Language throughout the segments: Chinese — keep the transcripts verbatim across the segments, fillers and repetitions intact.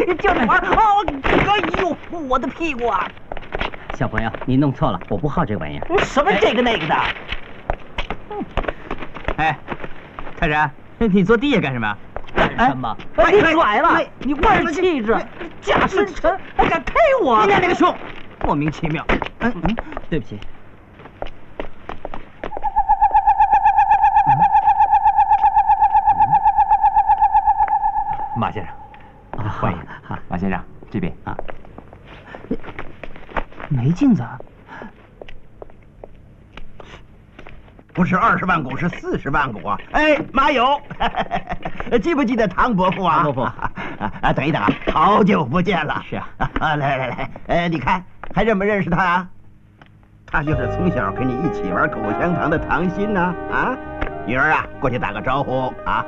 就这玩意儿！哦，哎呦，我的屁股啊！ 小朋友，你弄错了，我不好这玩意儿。 什么这个那个的？ 哎，泰山，你坐地下干什么？ 干什么？ 哎，你拽了！你味儿气质，假深沉，还敢 K 我！ 你那个熊，莫名其妙。 嗯嗯，对不起。 马先生，欢迎。马先生，这边啊。 没镜子。 不是二十万股，是四十万股啊！哎，马友，记不记得唐伯父啊？ 唐伯父啊，等一等啊，好久不见了。 是啊， 啊，来来来，哎，你看还认不认识他啊？他就是从小跟你一起玩口香糖的唐鑫呐！啊，女儿啊，过去打个招呼啊。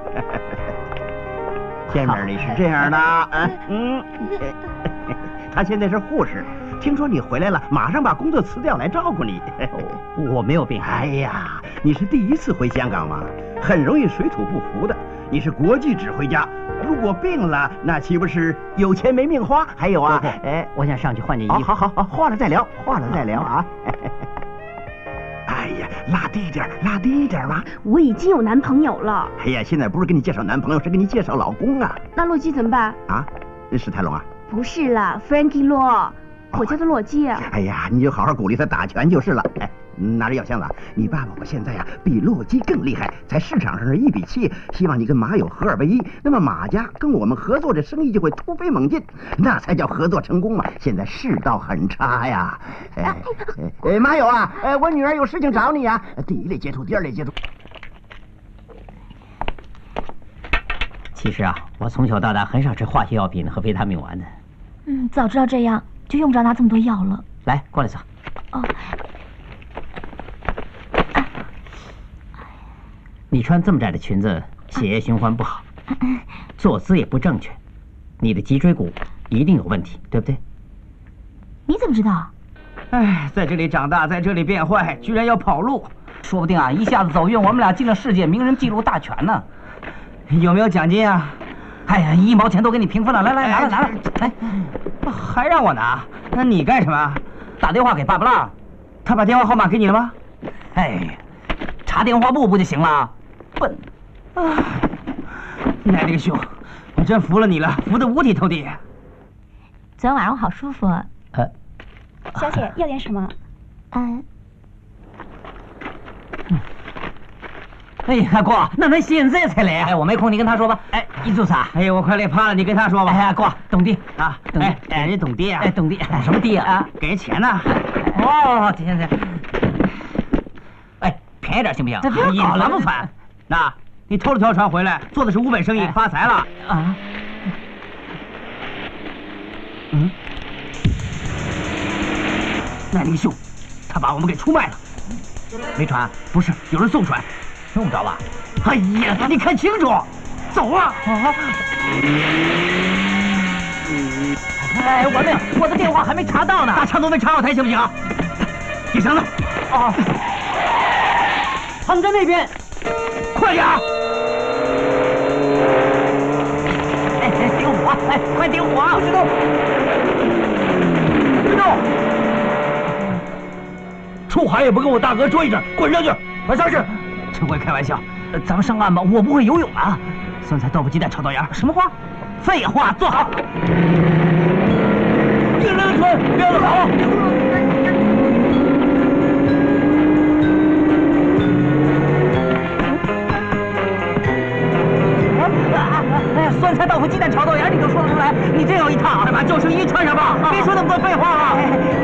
见面你是这样的，嗯嗯，他现在是护士。听说你回来了，马上把工作辞掉来照顾你。 我没有病。 哎呀，你是第一次回香港嘛，很容易水土不服的。你是国际指挥家，如果病了，那岂不是有钱没命花？还有啊， 哎，我想上去换件衣服。 好好好，化了再聊，化了再聊啊。哎呀，拉低一点，拉低一点嘛。 我已经有男朋友了。 哎呀，现在不是给你介绍男朋友，是给你介绍老公啊。 那洛基怎么办？ 啊，史泰龙啊？ 不是啦 ，Frankie 洛。我叫他洛基啊！ 哎呀，你就好好鼓励他打拳就是了。哎，拿着药箱子，你爸爸我现在呀比洛基更厉害，在市场上是一比七，希望你跟马友合二为一，那么马家跟我们合作，这生意就会突飞猛进，那才叫合作成功嘛。现在世道很差呀。哎，哎，马友啊，哎，我女儿有事情找你啊。第一类接触，第二类接触。 其实啊，我从小到大很少吃化学药品和维他命丸的。 嗯，早知道这样。就用不着拿这么多药了。 来，过来坐。 哦。 你穿这么窄的裙子，血液循环不好，坐姿也不正确，你的脊椎骨一定有问题，对不对？ 你怎么知道？ 哎，在这里长大，在这里变坏，居然要跑路，说不定啊，一下子走运，我们俩进了世界名人纪录大全呢。有没有奖金啊？哎呀，一毛钱都给你平分了，来来，拿了拿了，来。还让我拿？那你干什么？打电话给芭芭拉，他把电话号码给你了吗？哎，查电话簿不就行了？笨！啊，奶奶个熊，我真服了你了，服得五体投地。 昨天晚上我好舒服。 呃， 小姐要点什么？嗯。 哎呀，阿哥，那他现在才来啊！哎，我没空，你跟他说吧。哎，你做啥？哎呀，我快累趴了，你跟他说吧。哎，阿哥，董爹啊，董爹，哎，人董爹啊，哎，董爹，什么爹啊？给人钱呢？哦，天天，哎，便宜点行不行？这别搞了，烦不烦？那，你偷了条船回来，做的是无本生意，发财了啊？嗯？那个秀，他把我们给出卖了。没船？不是，有人送船。用不着吧？哎呀，你看清楚，走啊！啊！哎，我的我的电话还没查到呢，大枪都没查好台行不行？铁绳子。哦，他们在那边，快点！哎哎，点火！哎，快点火！别动！别动！出海也不跟我大哥说一声，滚上去！快上去！真会开玩笑，咱们上岸吧，我不会游泳啊！酸菜豆腐鸡蛋炒豆芽，什么话？废话，坐好。进来的船，不要跑！哎呀，酸菜豆腐鸡蛋炒豆芽，你都说得出来，你真有一套！快把救生衣穿上吧，别说那么多废话啊！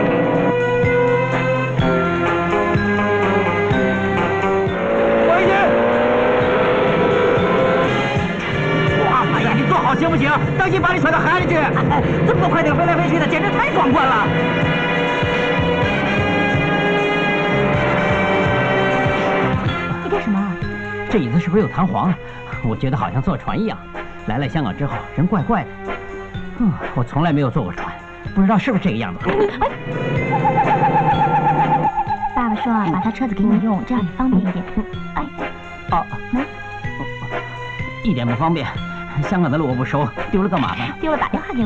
好，行不行？当心把你甩到海里去！哎，这么多快艇飞来飞去的，简直太壮观了！ 你干什么？ 这椅子是不是有弹簧啊？我觉得好像坐船一样。来了香港之后，人怪怪的。嗯，我从来没有坐过船，不知道是不是这个样子。哎， 爸爸说啊，把他车子给你用，这样你方便一点。哎， 哦，嗯，一点不方便。香港的路我不熟，丢了个麻烦。 丢了打电话给我。